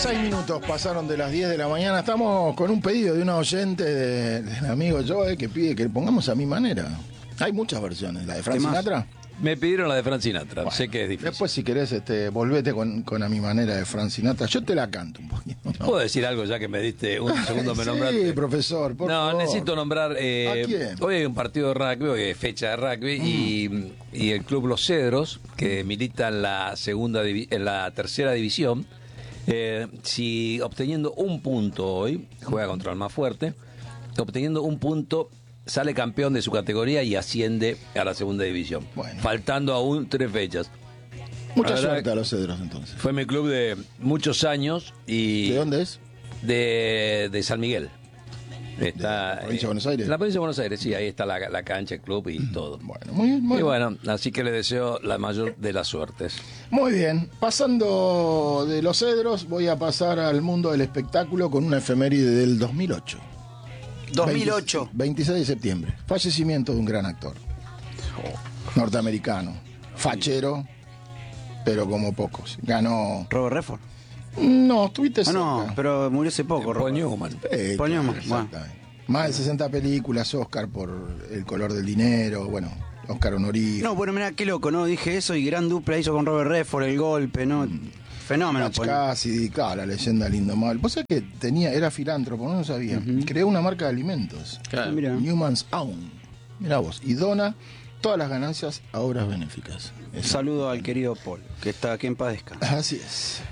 6 minutos pasaron de las 10 de la mañana. Estamos con un pedido de una oyente del amigo Joe que pide que le pongamos A Mi Manera. Hay muchas versiones. ¿La de Frank Sinatra? Me pidieron la de Frank Sinatra. Bueno, sé que es difícil. Después, si querés, volvete con A Mi Manera de Frank Sinatra. Yo te la canto un poquito, ¿no? ¿Puedo decir algo ya que me diste un segundo? Me nombraste. Sí, profesor, por favor. Necesito nombrar. ¿A quién? Hoy hay un partido de rugby, hoy es fecha de rugby, y el club Los Cedros, que milita en la tercera división. Si obteniendo un punto hoy, juega contra el más fuerte, obteniendo un punto, sale campeón de su categoría y asciende a la segunda división. Bueno. Faltando aún 3 fechas. Mucha suerte a Los Cedros, entonces. Fue mi club de muchos años. Y ¿de dónde es? De San Miguel. Está, ¿La provincia de Buenos Aires? La provincia de Buenos Aires, sí, ahí está la cancha, el club y todo. Bueno, muy bien. Y bueno, así que le deseo la mayor de las suertes. Muy bien, pasando de Los Cedros, voy a al mundo del espectáculo con una efeméride del 2008. 2008. 26 de septiembre. Fallecimiento de un gran actor. Norteamericano. Fachero, pero como pocos. Ganó... Robert Redford. No, estuviste cerca. No, pero murió hace poco. Paul Newman. Paul Newman, bueno. Más de 60 películas, Oscar por El color del dinero, bueno, Oscar honorífico. No, bueno, mira, qué loco, ¿no? Dije eso y gran dupla hizo con Robert Redford, El golpe, ¿no? Fenómeno. Butch Cassidy, la leyenda del Indomable. Vos sabés que era filántropo, no lo sabía. Creó una marca de alimentos. Claro. Newman's Own. Mirá vos. Y dona todas las ganancias a obras benéficas. Saludo al querido Paul, que está aquí en paz descanse. Así es.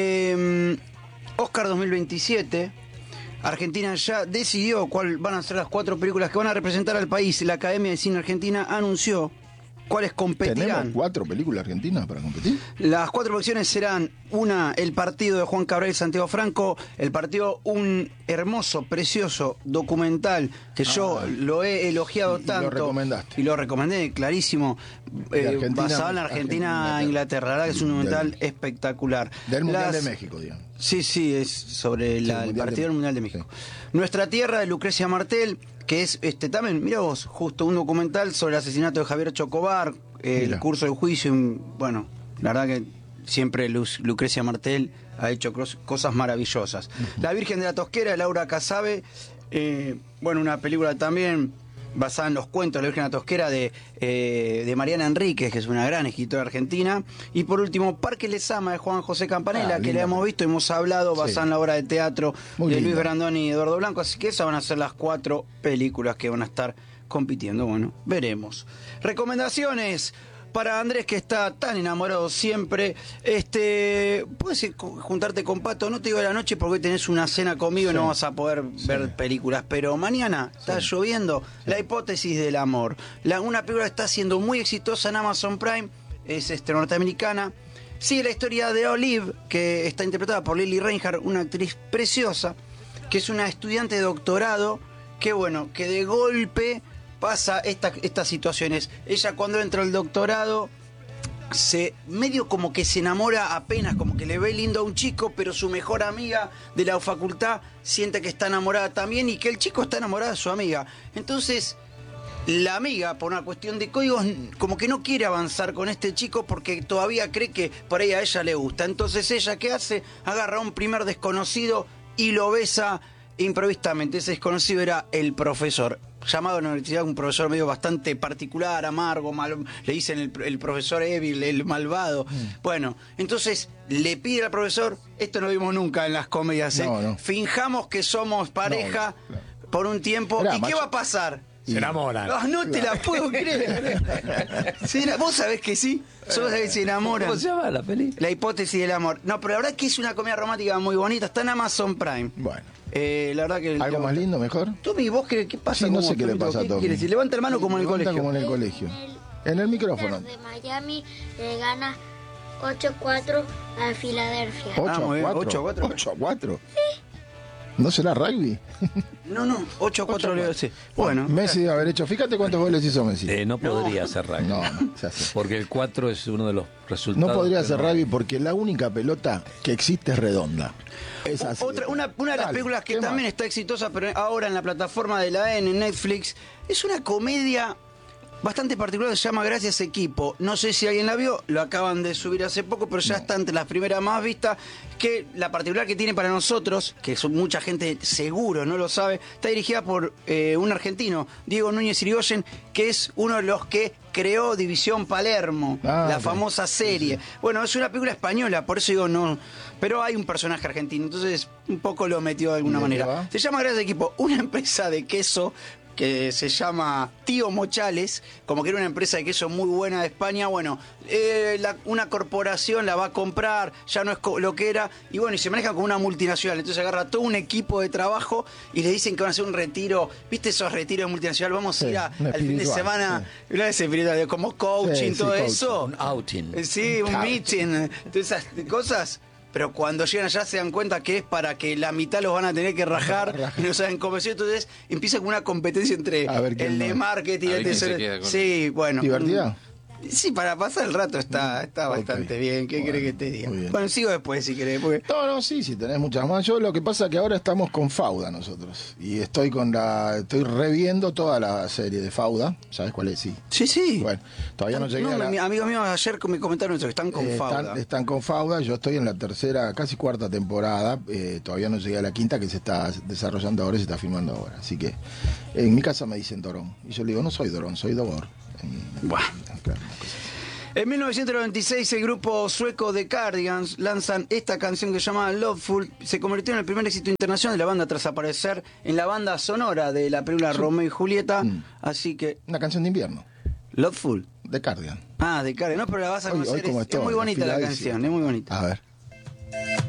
Oscar 2027. Argentina ya decidió cuáles van a ser las 4 películas que van a representar al país. La Academia de Cine Argentina anunció cuáles competirán. ¿Tenemos 4 películas argentinas para competir? Las 4 producciones serán una, El partido de Juan Cabral y Santiago Franco, El partido, un hermoso, precioso documental que yo lo he elogiado tanto. Lo recomendaste. Y lo recomendé, clarísimo, basado en Argentina, Inglaterra. La verdad que es un documental espectacular. Del Mundial de México, digamos. Sí, es sobre el partido del Mundial de México. Sí. Nuestra Tierra, de Lucrecia Martel, que es también, mira vos, justo un documental sobre el asesinato de Javier Chocobar, el curso del juicio. Bueno, la verdad que siempre Lucrecia Martel ha hecho cosas maravillosas. La Virgen de la Tosquera, de Laura Casabe, bueno, una película también basada en los cuentos de la Virgen de la Tosquera de Mariana Enríquez, que es una gran escritora argentina. Y por último, Parque Lezama, de Juan José Campanella, que le hemos visto, hemos hablado, basada en la obra de teatro de Luis Brandoni y Eduardo Blanco. Así que esas van a ser las 4 películas que van a estar compitiendo. Bueno, veremos. Recomendaciones para Andrés, que está tan enamorado siempre. Puedes juntarte con Pato, no te digo de la noche porque hoy tenés una cena conmigo y no vas a poder ver películas, pero mañana está lloviendo. La hipótesis del amor, una película que está siendo muy exitosa en Amazon Prime, es norteamericana. Sigue la historia de Olive, que está interpretada por Lily Reinhardt, una actriz preciosa, que es una estudiante de doctorado, que bueno, que de golpe pasa estas situaciones. Ella, cuando entra al doctorado, medio como que se enamora apenas, como que le ve lindo a un chico, pero su mejor amiga de la facultad siente que está enamorada también y que el chico está enamorado de su amiga. Entonces, la amiga, por una cuestión de códigos, como que no quiere avanzar con este chico porque todavía cree que por ahí a ella le gusta. Entonces ella, ¿qué hace? Agarra a un primer desconocido y lo besa improvisamente. Ese desconocido era el profesor, llamado en la universidad, un profesor medio bastante particular, amargo, le dicen el profesor Evil, el malvado. Bueno, entonces le pide al profesor, esto no lo vimos nunca en las comedias, no. Finjamos que somos pareja por un tiempo. ¿Y qué va a pasar? Se enamoran. No te la puedo creer. Vos sabés que sí. Vos sabés que se enamoran. ¿Cómo se llama la peli? La hipótesis del amor. No, pero la verdad es que es una comedia romántica muy bonita. Está en Amazon Prime. Bueno. La verdad que ¿algo más lindo, mejor? Tommy, ¿vos qué pasa? Sí, no sé qué le pasa a Tommy. ¿Qué levanta la mano como en el colegio? Como en el colegio. En el micrófono. De Miami le gana 8-4 a Filadelfia. 8-4. 8-4. Sí. ¿No será rugby? No, 8-4 le sí. Bueno. Messi debe haber hecho. Fíjate cuántos goles hizo Messi. No podría ser rugby. No, se hace. Porque el 4 es uno de los resultados. No podría ser rugby porque la única pelota que existe es redonda. Es así. Una de las películas que también está exitosa, pero ahora en la plataforma de la N, en Netflix, es una comedia bastante particular, se llama Gracias Equipo. No sé si alguien la vio, lo acaban de subir hace poco, pero ya está entre las primeras más vistas. Que la particular que tiene para nosotros, que son mucha gente seguro no lo sabe, está dirigida por un argentino, Diego Núñez Irigoyen, que es uno de los que creó División Palermo, la famosa serie. Sí. Bueno, es una película española, por eso digo no, pero hay un personaje argentino, entonces un poco lo metió de alguna manera. Se llama Gracias Equipo, una empresa de queso que se llama Tío Mochales, como que era una empresa de queso muy buena de España. Bueno, una corporación la va a comprar, ya no es lo que era, y bueno, y se maneja como una multinacional. Entonces agarra todo un equipo de trabajo y le dicen que van a hacer un retiro. ¿Viste esos retiros de multinacional? Vamos a ir al fin de semana, sí. Como coaching, todo coaching. Eso. Un outing. Sí, un meeting, todas esas cosas. Pero cuando llegan allá se dan cuenta que es para que la mitad los van a tener que rajar y no saben cómo hacer. Entonces empieza como una competencia entre el de marketing y el de... Sí, bueno. ¿Divertida? Sí, para pasar el rato está bastante bien. ¿Qué crees que te diga? Bueno, sigo después si querés. Porque... No, sí, tenés muchas más. Yo lo que pasa es que ahora estamos con Fauda nosotros. Y estoy reviendo toda la serie de Fauda. ¿Sabes cuál es? Sí. Sí. Bueno, todavía no llegué a amigos míos ayer me comentaron eso, que están con Fauda. Están con Fauda. Yo estoy en la tercera, casi cuarta temporada. Todavía no llegué a la quinta, que se está desarrollando ahora y se está filmando ahora. Así que en mi casa me dicen Dorón. Y yo le digo, no soy Dorón, soy Dogor. Bueno. En 1996 el grupo sueco The Cardigans lanzan esta canción que se llama Loveful. Se convirtió en el primer éxito internacional de la banda tras aparecer en la banda sonora de la película Romeo y Julieta. Así que... Una canción de invierno. Loveful. The Cardigan. The Cardigan. No, pero la vas a conocer. Es muy bonita la canción, es muy bonita. A ver.